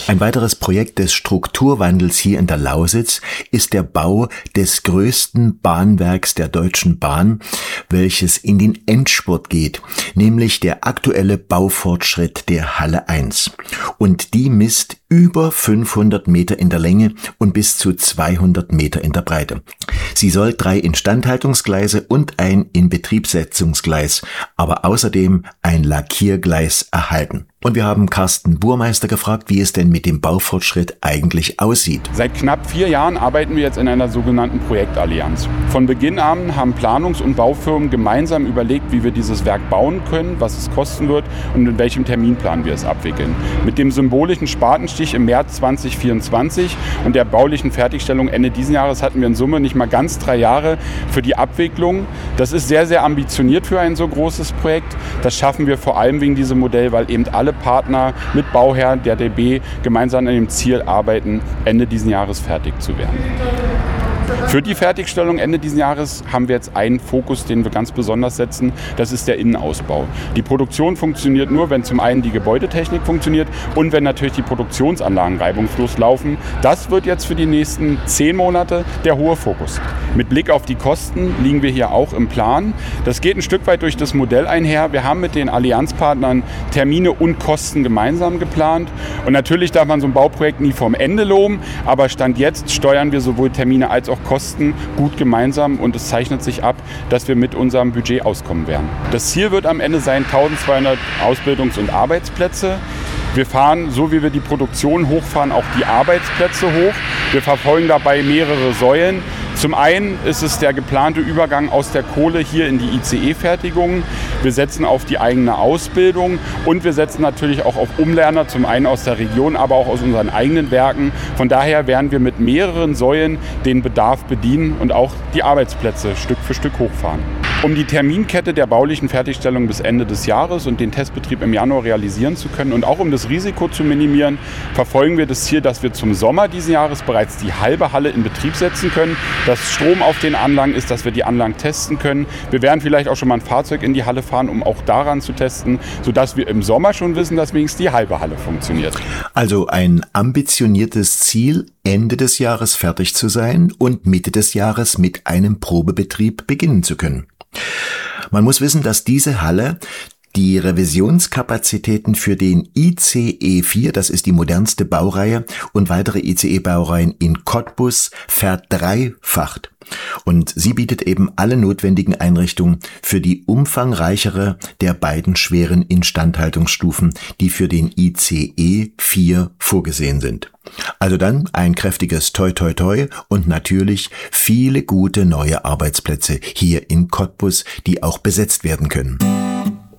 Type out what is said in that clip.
Ein weiteres Projekt des Strukturwandels hier in der Lausitz ist der Bau des größten Bahnwerks der Deutschen Bahn, welches in den Endspurt geht, nämlich der aktuelle Baufortschritt der Halle 1. Und die misst über 500 Meter in der Länge und bis zu 200 Meter in der Breite. Sie soll 3 Instandhaltungsgleise und ein Inbetriebssetzungsgleis, aber außerdem ein Lackiergleis erhalten. Und wir haben Carsten Burmeister gefragt, wie es denn mit dem Baufortschritt eigentlich aussieht. Seit knapp 4 Jahren arbeiten wir jetzt in einer sogenannten Projektallianz. Von Beginn an haben Planungs- und Baufirmen gemeinsam überlegt, wie wir dieses Werk bauen können, was es kosten wird und in welchem Terminplan wir es abwickeln. Mit dem symbolischen Spatenstich im März 2024 und der baulichen Fertigstellung Ende dieses Jahres hatten wir in Summe nicht mal ganz 3 Jahre für die Abwicklung. Das ist sehr, sehr ambitioniert für ein so großes Projekt. Das schaffen wir vor allem wegen diesem Modell, weil eben alle Partner mit Bauherrn der DB gemeinsam an dem Ziel arbeiten, Ende dieses Jahres fertig zu werden. Für die Fertigstellung Ende dieses Jahres haben wir jetzt einen Fokus, den wir ganz besonders setzen. Das ist der Innenausbau. Die Produktion funktioniert nur, wenn zum einen die Gebäudetechnik funktioniert und wenn natürlich die Produktionsanlagen reibungslos laufen. Das wird jetzt für die nächsten 10 Monate der hohe Fokus. Mit Blick auf die Kosten liegen wir hier auch im Plan. Das geht ein Stück weit durch das Modell einher. Wir haben mit den Allianzpartnern Termine und Kosten gemeinsam geplant. Und natürlich darf man so ein Bauprojekt nie vom Ende loben, aber Stand jetzt steuern wir sowohl Termine als auch Kosten gut gemeinsam und es zeichnet sich ab, dass wir mit unserem Budget auskommen werden. Das Ziel wird am Ende sein 1200 Ausbildungs- und Arbeitsplätze. Wir fahren, so wie wir die Produktion hochfahren, auch die Arbeitsplätze hoch. Wir verfolgen dabei mehrere Säulen. Zum einen ist es der geplante Übergang aus der Kohle hier in die ICE-Fertigung. Wir setzen auf die eigene Ausbildung und wir setzen natürlich auch auf Umlerner, zum einen aus der Region, aber auch aus unseren eigenen Werken. Von daher werden wir mit mehreren Säulen den Bedarf bedienen und auch die Arbeitsplätze Stück für Stück hochfahren. Um die Terminkette der baulichen Fertigstellung bis Ende des Jahres und den Testbetrieb im Januar realisieren zu können und auch um das Risiko zu minimieren, verfolgen wir das Ziel, dass wir zum Sommer dieses Jahres bereits die halbe Halle in Betrieb setzen können, dass Strom auf den Anlagen ist, dass wir die Anlagen testen können. Wir werden vielleicht auch schon mal ein Fahrzeug in die Halle fahren, um auch daran zu testen, sodass wir im Sommer schon wissen, dass wenigstens die halbe Halle funktioniert. Also ein ambitioniertes Ziel, Ende des Jahres fertig zu sein und Mitte des Jahres mit einem Probebetrieb beginnen zu können. Man muss wissen, dass diese Halle die Revisionskapazitäten für den ICE 4, das ist die modernste Baureihe, und weitere ICE-Baureihen in Cottbus verdreifacht. Und sie bietet eben alle notwendigen Einrichtungen für die umfangreichere der beiden schweren Instandhaltungsstufen, die für den ICE 4 vorgesehen sind. Also dann ein kräftiges Toi Toi Toi und natürlich viele gute neue Arbeitsplätze hier in Cottbus, die auch besetzt werden können.